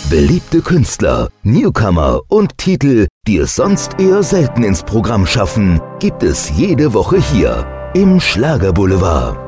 Beliebte Künstler, Newcomer und Titel, die es sonst eher selten ins Programm schaffen, gibt es jede Woche hier im Schlagerboulevard.